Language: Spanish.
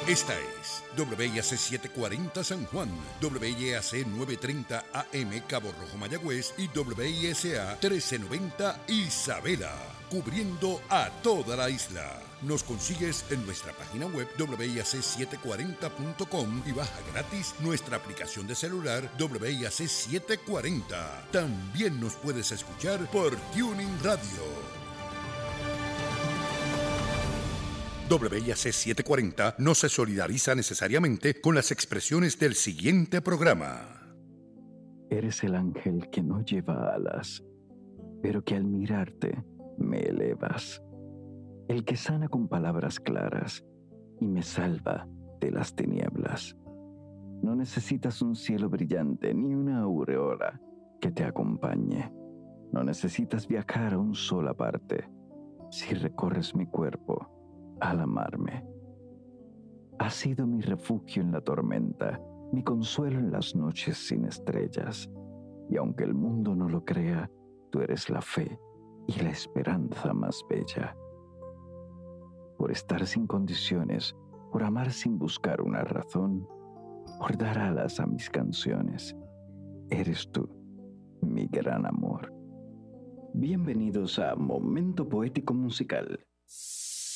Esta es WIAC 740 San Juan, WIAC 930 AM Cabo Rojo Mayagüez y WISA 1390 Isabela, cubriendo a toda la isla. Nos consigues en nuestra página web WIAC740.com y baja gratis nuestra aplicación de celular WIAC 740. También nos puedes escuchar por Tuning Radio. WIAC 740 no se solidariza necesariamente con las expresiones del siguiente programa. Eres el ángel que no lleva alas, pero que al mirarte me elevas. El que sana con palabras claras y me salva de las tinieblas. No necesitas un cielo brillante ni una aureola que te acompañe. No necesitas viajar a un sol aparte si recorres mi cuerpo al amarme. Has sido mi refugio en la tormenta, mi consuelo en las noches sin estrellas. Y aunque el mundo no lo crea, tú eres la fe y la esperanza más bella. Por estar sin condiciones, por amar sin buscar una razón, por dar alas a mis canciones, eres tú, mi gran amor. Bienvenidos a Momento Poético Musical.